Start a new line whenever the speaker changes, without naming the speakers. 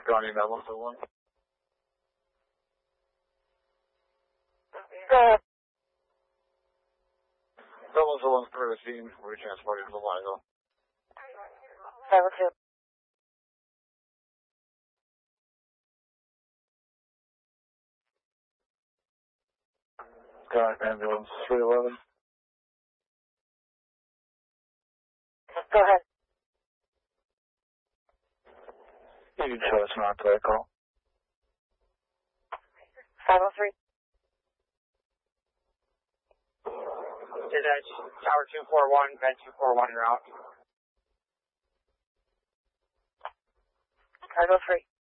County 911.
Go ahead.
911's clear the scene. We're transporting to the Lido.
502.
Got ambulance 311.
Go ahead.
You can show us not to call.
503.
Dispatch, Tower 241, Bed 241 route.
503.